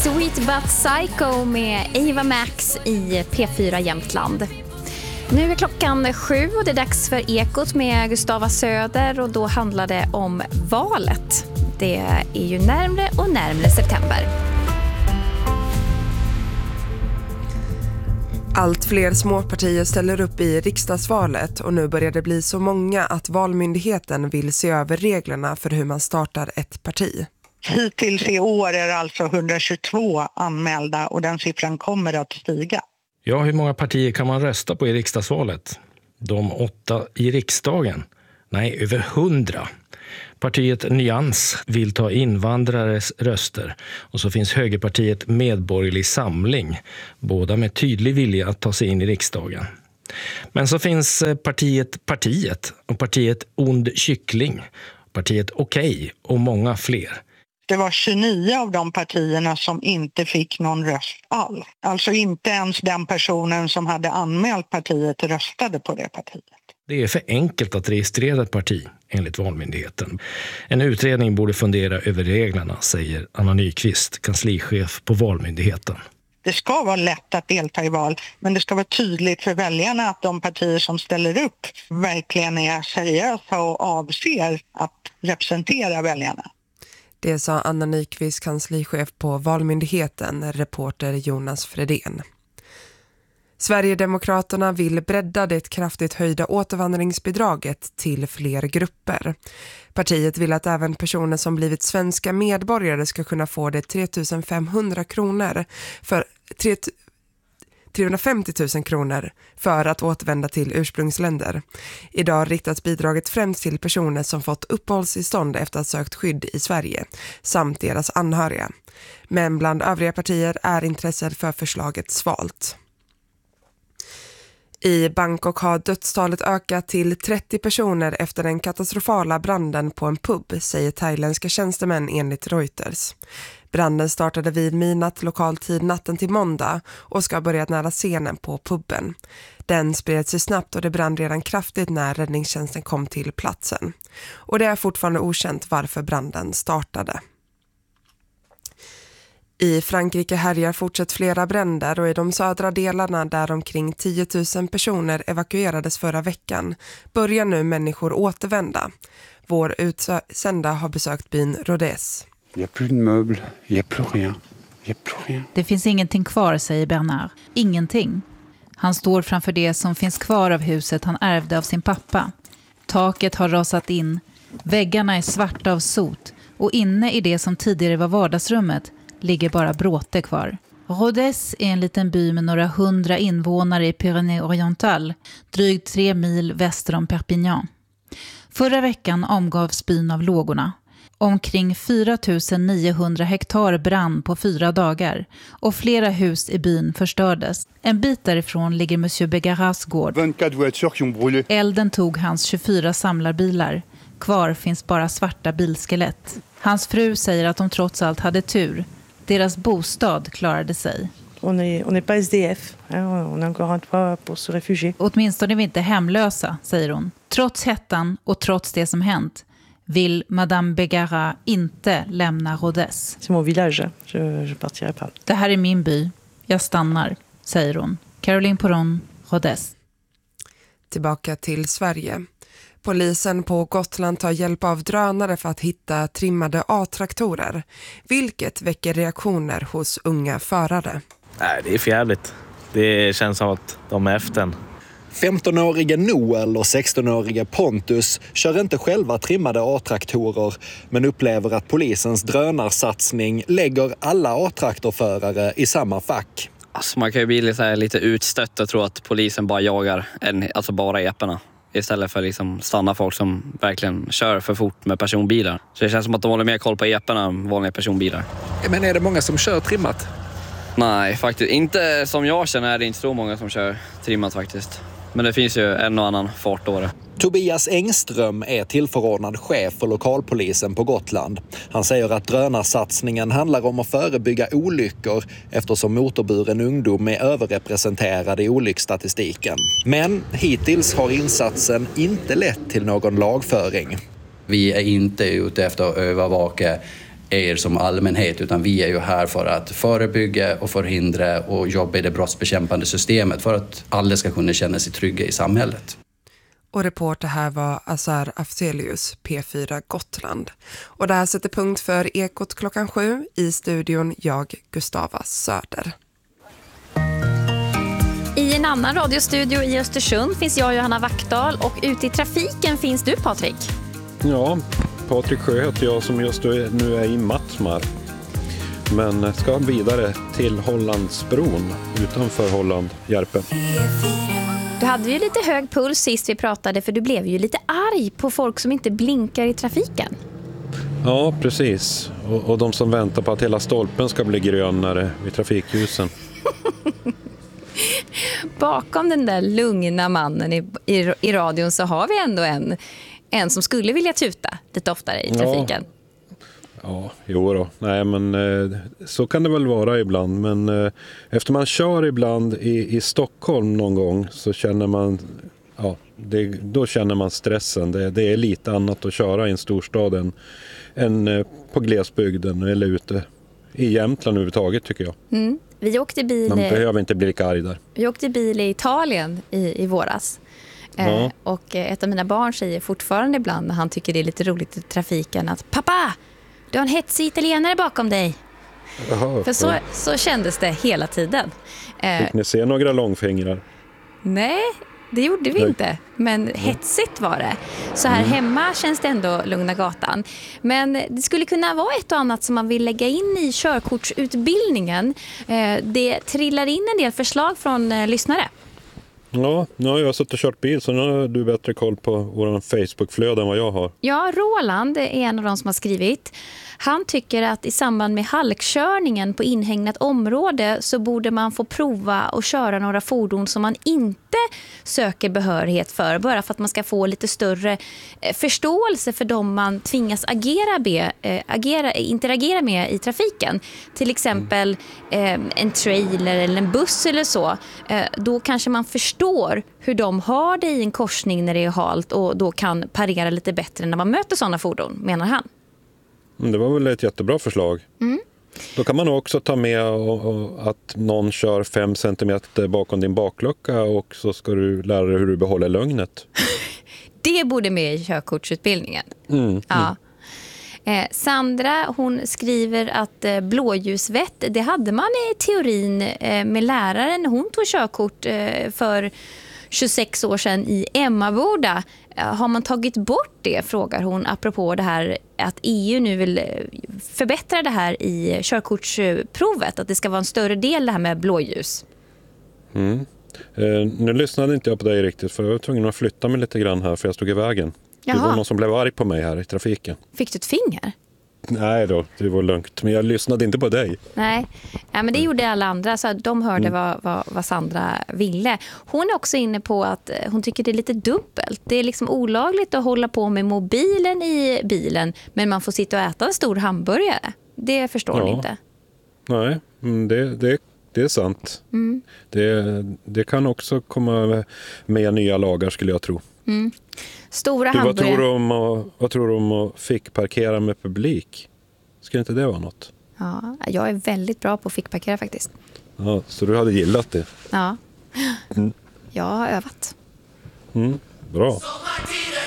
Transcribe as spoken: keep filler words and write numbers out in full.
Sweet But Psycho med Ava Max i P fyra Jämtland. Nu är klockan sju och det är dags för Ekot med Gustava Söder och då handlar det om valet. Det är ju närmare och närmare september. Allt fler småpartier ställer upp i riksdagsvalet och nu börjar det bli så många att Valmyndigheten vill se över reglerna för hur man startar ett parti. Hittills i år är det alltså hundratjugotvå anmälda och den siffran kommer att stiga. Ja, hur många partier kan man rösta på i riksdagsvalet? De åtta i riksdagen? Nej, över hundra. Partiet Nyans vill ta invandrares röster och så finns högerpartiet Medborgerlig Samling, båda med tydlig vilja att ta sig in i riksdagen. Men så finns partiet Partiet och partiet Ond Kyckling, partiet Okej och många fler. Det var tjugonio av de partierna som inte fick någon röst alls. Alltså inte ens den personen som hade anmält partiet röstade på det partiet. Det är för enkelt att registrera ett parti, enligt Valmyndigheten. En utredning borde fundera över reglerna, säger Anna Nyqvist, kanslichef på Valmyndigheten. Det ska vara lätt att delta i val, men det ska vara tydligt för väljarna att de partier som ställer upp verkligen är seriösa och avser att representera väljarna. Det sa Anna Nyqvist, kanslichef på Valmyndigheten, reporter Jonas Fredén. Sverigedemokraterna vill bredda det kraftigt höjda återvandringsbidraget till fler grupper. Partiet vill att även personer som blivit svenska medborgare ska kunna få det tre tusen femhundra kronor för trehundrafemtio tusen kronor för att återvända till ursprungsländer. Idag riktas bidraget främst till personer som fått uppehållstillstånd efter att ha sökt skydd i Sverige samt deras anhöriga. Men bland övriga partier är intresset för förslaget svalt. I Bangkok har dödstalet ökat till trettio personer efter den katastrofala branden på en pub, säger thailändska tjänstemän enligt Reuters. Branden startade vid midnatt lokal tid natten till måndag och ska ha börjat nära scenen på puben. Den spred sig snabbt och det brann redan kraftigt när räddningstjänsten kom till platsen. Och det är fortfarande okänt varför branden startade. I Frankrike härjar fortsatt flera bränder och i de södra delarna där omkring tio tusen personer evakuerades förra veckan börjar nu människor återvända. Vår utsända har besökt byn Rodez. Det finns ingenting kvar, säger Bernard. Ingenting. Han står framför det som finns kvar av huset han ärvde av sin pappa. Taket har rasat in, väggarna är svarta av sot och inne i det som tidigare var vardagsrummet ligger bara bråte kvar. Rodez är en liten by med några hundra invånare i Pyrénées-Oriental, drygt tre mil väster om Perpignan. Förra veckan omgavs byn av lågorna. Omkring fyra tusen niohundra hektar brann på fyra dagar och flera hus i byn förstördes. En bit därifrån ligger Monsieur Begaras gård. Elden tog hans tjugofyra samlarbilar. Kvar finns bara svarta bilskelett. Hans fru säger att de trots allt hade tur. Deras bostad klarade sig. On est, on est pas S D F. On a encore un toit pour se réfugier. Åtminstone är vi inte hemlösa, säger hon. Trots hettan och trots det som hänt vill Madame Begara inte lämna Rodez. C'est mon village. Je, je partirai pas. Det här är min by. Jag stannar, säger hon. Caroline Poron, Rodez. Tillbaka till Sverige. Polisen på Gotland tar hjälp av drönare för att hitta trimmade A-traktorer, vilket väcker reaktioner hos unga förare. Nej, det är förjävligt. Det känns som att de är efter. femtonåriga Noel och sextonåriga Pontus kör inte själva trimmade A-traktorer men upplever att polisens drönarsatsning lägger alla A-traktorförare i samma fack. Alltså man kan ju bli lite, lite utstött och tro att polisen bara jagar en, alltså bara eporna. Istället för att liksom stanna folk som verkligen kör för fort med personbilar. Så det känns som att de håller mer koll på eporna än vanliga personbilar. Men är det många som kör trimmat? Nej, faktiskt. Inte som jag känner är det inte så många som kör trimmat faktiskt. Men det finns ju en och annan fartåre. Tobias Engström är tillförordnad chef för lokalpolisen på Gotland. Han säger att drönarsatsningen handlar om att förebygga olyckor eftersom motorburen ungdom är överrepresenterad i olycksstatistiken. Men hittills har insatsen inte lett till någon lagföring. Vi är inte ute efter att övervaka er som allmänhet, utan vi är ju här för att förebygga och förhindra och jobba i det brottsbekämpande systemet för att alla ska kunna känna sig trygga i samhället. Och reporter här var Azar Aftelius, P fyra Gotland. Och det här sätter punkt för Ekot klockan sju. I studion jag, Gustava Söder. I en annan radiostudio i Östersund finns jag, Johanna Vackdahl, och ute i trafiken finns du, Patrik. Ja, Patrik Sjö heter jag som just nu är i Mattmar. Men ska vidare till Hollandsbron utanför Holland, Järpen. Du hade ju lite hög puls sist vi pratade, för du blev ju lite arg på folk som inte blinkar i trafiken. Ja, precis. Och, och de som väntar på att hela stolpen ska bli grönare vid trafikljusen. Bakom den där lugna mannen i, i, i radion så har vi ändå en, en som skulle vilja tuta lite oftare i trafiken. Ja. Ja, jo då. Nej, men eh, så kan det väl vara ibland. Men eh, efter man kör ibland i, i Stockholm någon gång så känner man, ja, det, då känner man stressen. Det, det är lite annat att köra i en storstad än, än eh, på glesbygden eller ute i Jämtland överhuvudtaget, tycker jag. Mm. Vi åkte bil. Man behöver inte bli lika arg där. Vi åkte bil i Italien i, i våras. Ja. Eh, och ett av mina barn säger fortfarande ibland när han tycker det är lite roligt i trafiken att pappa, du har en hetsig italienare bakom dig. Jaha, för så, så kändes det hela tiden. Eh, Fick ni se några långfingrar? Nej, det gjorde vi nej. inte. Men hetsigt var det. Så här mm. hemma känns det ändå lugna gatan. Men det skulle kunna vara ett och annat som man vill lägga in i körkortsutbildningen. Eh, det trillar in en del förslag från eh, lyssnare. Ja, nu har jag suttit och kört bil så nu har du bättre koll på vår Facebook-flöde än vad jag har. Ja, Roland är en av de som har skrivit. Han tycker att i samband med halkkörningen på inhägnat område så borde man få prova att köra några fordon som man inte söker behörighet för. Bara för att man ska få lite större förståelse för dem man tvingas agera med, äh, agera, interagera med i trafiken. Till exempel äh, en trailer eller en buss eller så. Äh, då kanske man förstår hur de har det i en korsning när det är halt och då kan parera lite bättre när man möter sådana fordon, menar han. Det var väl ett jättebra förslag. Mm. Då kan man också ta med och, och att någon kör fem centimeter bakom din baklucka och så ska du lära dig hur du behåller lögnet. Det borde med i körkortsutbildningen. Mm, ja. mm. Eh, Sandra, hon skriver att eh, blåljusvett, det hade man i teorin eh, med läraren. Hon tog körkort eh, för tjugosex år sedan i Emmaboda. Har man tagit bort det, frågar hon, apropå det här att E U nu vill förbättra det här i körkortsprovet, att det ska vara en större del det här med blåljus. Mm. Eh, nu lyssnade inte jag på dig riktigt för jag var tvungen att flytta mig lite grann här för jag stod i vägen. Jaha. Det var någon som blev arg på mig här i trafiken. Fick du ett finger? Nej då, det var lugnt. Men jag lyssnade inte på dig. Nej, ja, men det gjorde alla andra. Så de hörde mm. vad, vad, vad Sandra ville. Hon är också inne på att hon tycker det är lite dubbelt. Det är liksom olagligt att hålla på med mobilen i bilen. Men man får sitta och äta en stor hamburgare. Det förstår ja. hon inte. Nej, det, det, det är sant. Mm. Det, det kan också komma med nya lagar skulle jag tro. Mm. Stora du, hamburgare. Vad tror du om att, vad tror du om att fick parkera med publik? Skulle inte det vara något? Ja, jag är väldigt bra på att fick parkera faktiskt. Ja, så du hade gillat det? Ja, mm. jag har övat. Mm. Bra.